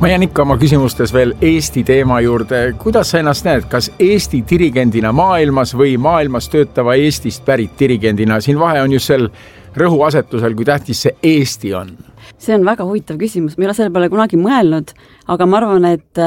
Ma jään ikka oma küsimustes veel Eesti teema juurde. Kuidas sa ennast näed, kas Eesti dirigendina maailmas või maailmas töötava Eestist pärit dirigendina? Siin vahe on just sel rõhuasetusel, kui tähtis see Eesti on. See on väga huvitav küsimus. Ma ei ole selle peale kunagi mõelnud, aga ma arvan, et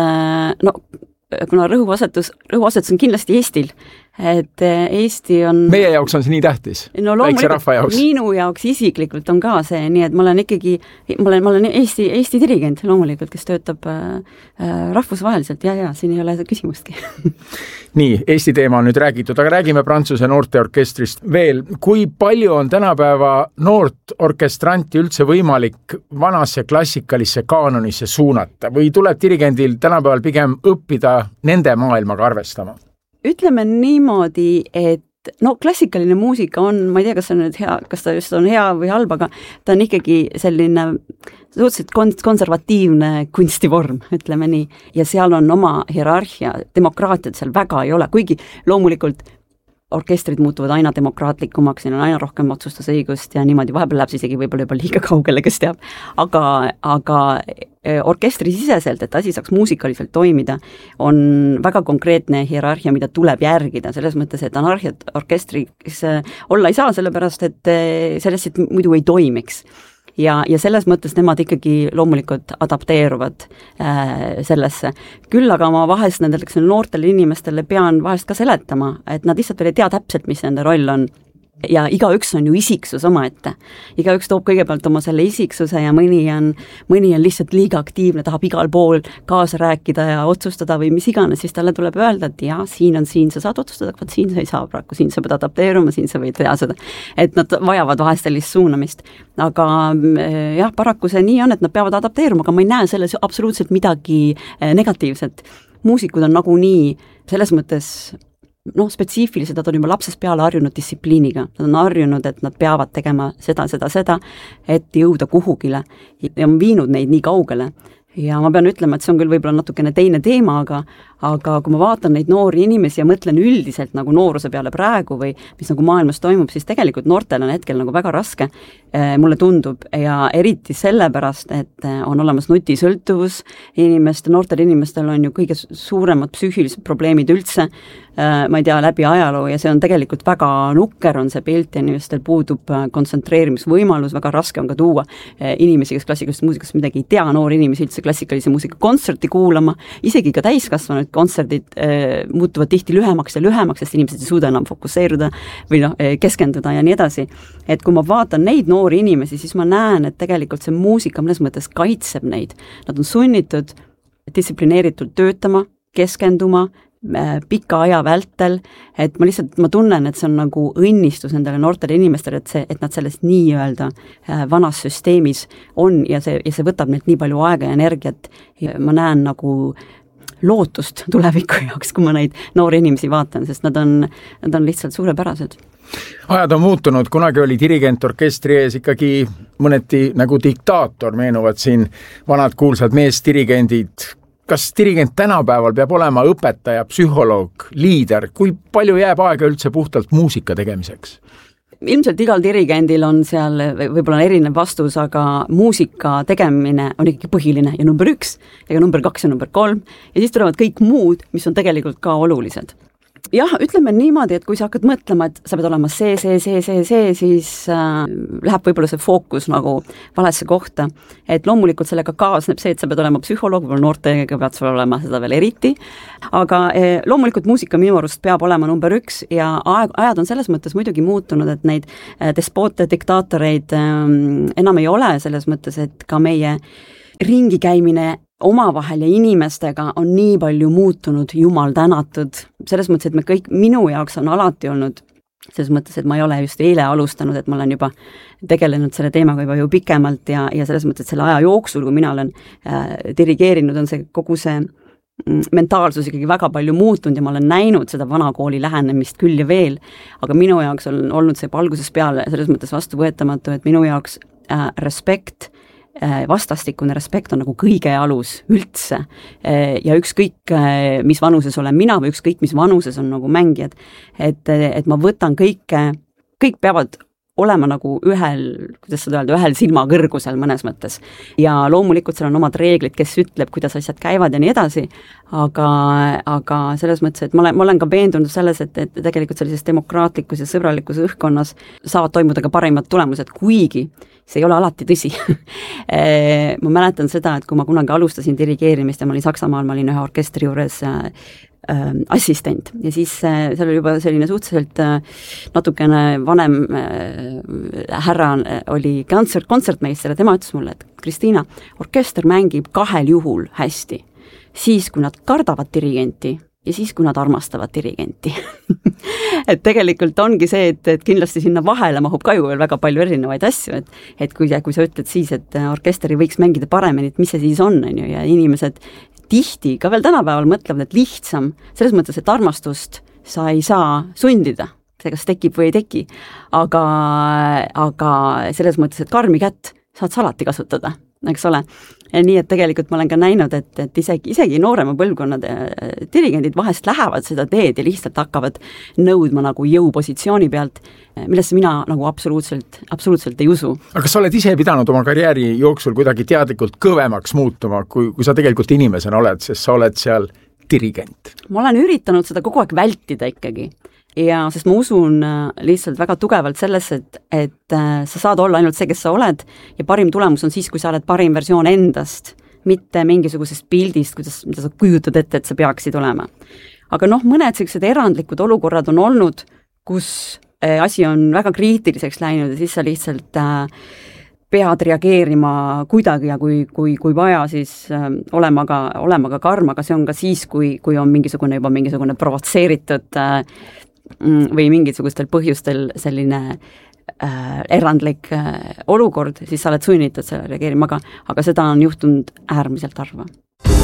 kuna rõhuasetus on kindlasti Eestil, et Eesti on... Meie jaoks on see nii tähtis, väikse rahva jaoks. Minu jaoks isiklikult on ka see, nii et ma olen ikkagi, ma olen Eesti dirigent loomulikult, kes töötab rahvusvaheliselt ja siin ei ole küsimustki. Nii, Eesti teema on nüüd räägitud, aga räägime Prantsuse noorteorkestrist veel. Kui palju on tänapäeva noort orkestranti üldse võimalik vanasse klassikalisse kaanonisse suunata või tuleb dirigendil tänapäeval pigem õppida nende maailmaga arvestama? Ütleme niimoodi, et klassikaline muusika on, ma ei tea, kas see on nüüd hea, kas ta just on hea või halb, aga ta on ikkagi selline suhteliselt konservatiivne kunstivorm, ütleme nii. Ja seal on oma hierarhia, demokraatiat seal väga ei ole, kuigi loomulikult orkestrid muutuvad aina demokraatlikumaks, siin on aina rohkem otsustusõigust ja niimoodi vahepeal läheb isegi võib-olla juba liiga kaugele, kes teab. Aga orkestri siseselt, et asi saaks muusikaliselt toimida, on väga konkreetne hierarhia, mida tuleb järgida, selles mõttes, et anarhiat orkestris olla ei saa, sellepärast, et sellest muidu ei toimiks. Ja selles mõttes nemad ikkagi loomulikult adapteeruvad sellesse. Küll aga ma vahest nendele noortele inimestele pean vahest ka seletama, et nad lihtsalt veel ei tea täpselt, mis nende roll on. Ja igaüks on ju isiksus omaette. Igaüks toob kõigepealt oma selle isiksuse ja mõni on lihtsalt liiga aktiivne, tahab igal pool kaasa rääkida ja otsustada või mis iganes, siis talle tuleb öelda, et jah, siin, sa saad otsustada, vaat siin sa ei saa praegu, siin sa pead adapteeruma, siin sa võid teha seda. Et nad vajavad vahest sellist suunamist. Aga jah, paraku see nii on, et nad peavad adapteeruma, aga ma ei näe selles absoluutselt midagi negatiivset. Muusikud on nagu nii, selles mõttes spetsiifiliselt, nad on juba lapsest peale harjunud distsipliiniga. Nad on harjunud, et nad peavad tegema seda, et jõuda kuhugile ja on viinud neid nii kaugele. Ja ma pean ütlema, et see on küll võib-olla natukene teine teema, aga kui ma vaatan neid noori inimesi ja mõtlen üldiselt nagu nooruse peale praegu või mis nagu maailmas toimub, siis tegelikult noortel on hetkel nagu väga raske, mulle tundub, ja eriti sellepärast, et on olemas nutisõltuvus, noortel inimestel on ju kõige suuremad psüühilised probleemid üldse, ma ei tea, läbi ajaloo, ja see on tegelikult väga nukker on see pilt ja inimestel puudub kontsentreerimisvõimalus, väga raske on ka tuua inimesi, kes klassikalist muusikast midagi ei tea, noori inimesi üldse klassikalise muusika kontserti kuulama, isegi ka täiskasvanud kontserdid muutuvad tihti lühemaks ja lühemaks, sest inimesed ei suuda enam fokusseeruda või keskenduda ja nii edasi. Et kui ma vaatan neid noori inimesi, siis ma näen, et tegelikult see muusika mõnes mõttes kaitseb neid. Nad on sunnitud distsiplineeritult töötama, keskenduma, pika aja vältel, et ma tunnen, et see on nagu õnnistus nendele noortele inimestele, et nad sellest nii-öelda vanas süsteemis on ja see võtab neilt nii palju aega ja energiat ja ma näen nagu lootust tuleviku jaoks, kui ma neid noori inimesi vaatan, sest nad on lihtsalt suurepärased. Ajad on muutunud, kunagi oli dirigent orkestri ees ikkagi mõneti nagu diktaator, meenuvad siin vanad kuulsad meesdirigendid. Kas dirigent tänapäeval peab olema õpetaja, psühholoog, liider? Kui palju jääb aega üldse puhtalt muusika tegemiseks? Ilmselt igal dirigendil on seal võib-olla erinev vastus, aga muusika tegemine on ikkagi põhiline ja number 1 ja number 2 ja number 3 ja siis tulevad kõik muud, mis on tegelikult ka olulised. Jah, ütleme niimoodi, et kui sa hakkad mõtlema, et sa pead olema see, siis läheb võib-olla see fookus nagu valesse kohta. Et loomulikult sellega kaasneb see, et sa pead olema psühholoog, või noortega pead sul olema seda veel eriti. Aga loomulikult muusika minu arust peab olema number 1 ja ajad on selles mõttes muidugi muutunud, et neid despoote, diktaatoreid enam ei ole selles mõttes, et ka meie ringi käimine omavahel ja inimestega on nii palju muutunud, jumal tänatud. Selles mõttes, et me kõik, minu jaoks on alati olnud, selles mõttes, et ma ei ole just eile alustanud, et ma olen juba tegelenud selle teemaga juba ju pikemalt ja selles mõttes, et selle aja jooksul, kui mina olen dirigeerinud, on see kogu see mentaalsus ikkagi väga palju muutunud ja ma olen näinud seda vanakooli lähenemist küll ja veel, aga minu jaoks on olnud see alguses peale selles mõttes vastuvõetamatu, et minu jaoks respekt, vastastikune respekt on nagu kõige alus üldse ja ükskõik mis vanuses olen mina või ükskõik mis vanuses on nagu mängijad, et ma võtan kõik peavad olema nagu kuidas seda öelda, ühel silmakõrgusel mõnes mõttes. Ja loomulikult seal on omad reeglid, kes ütleb, kuidas asjad käivad ja nii edasi, aga selles mõttes, et ma olen ka veendunud selles, et tegelikult sellises demokraatlikus ja sõbralikus õhkkonnas saavad toimuda ka parimad tulemused, kuigi see ei ole alati tõsi. Ma mäletan seda, et kui ma kunagi alustasin dirigeerimist ja ma olin Saksamaal, ma olin ühe orkestri juures assistent ja siis seal oli juba selline suhteliselt natukene vanem härra oli kontsertmeister ja tema ütles mulle, et Kristiina, orkester mängib 2 juhul hästi. Siis, kui nad kardavad dirigenti ja siis, kui nad armastavad dirigenti. Et tegelikult ongi see, et kindlasti sinna vahele mahub ka ju veel väga palju erinevaid asju, et kui sa ütled siis, et orkesteri võiks mängida paremini, et mis see siis on, ja inimesed tihti ka veel tänapäeval mõtlevad, et lihtsam, selles mõttes, et armastust sa ei saa sundida, see kas tekib või ei teki, aga selles mõttes, et karmi kätt saad sa alati kasutada, eks ole. Ja nii, et tegelikult ma olen ka näinud, et isegi noorema põlvkonnad dirigendid vahest lähevad seda teed ja lihtsalt hakkavad nõudma nagu jõupositsiooni pealt, millesse mina nagu absoluutselt ei usu. Aga sa oled ise pidanud oma karjääri jooksul kuidagi teadlikult kõvemaks muutuma, kui sa tegelikult inimesena oled, sest sa oled seal dirigent? Ma olen üritanud seda kogu aeg vältida ikkagi. Ja sest ma usun lihtsalt väga tugevalt sellesse, et sa saad olla ainult see, kes sa oled ja parim tulemus on siis, kui sa oled parim versioon endast, mitte mingisugusest pildist, mida sa kujutad ette, et sa peaksid olema. Aga mõned sellised erandlikud olukorrad on olnud, kus asi on väga kriitiliseks läinud ja siis sa lihtsalt pead reageerima kuidagi ja kui vaja, siis olema ka karm, aga see on ka siis, kui on mingisugune provotseeritud või mingisugustel põhjustel selline erandlik olukord, siis sa oled sunnitud selle reageerima, aga seda on juhtunud äärmiselt harva.